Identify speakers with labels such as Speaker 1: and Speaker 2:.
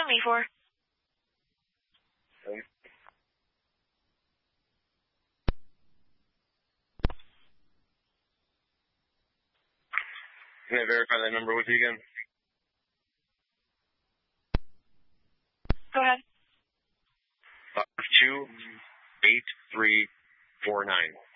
Speaker 1: on V4.
Speaker 2: Okay. Can I verify that number with you again?
Speaker 1: Go ahead.
Speaker 2: 528349.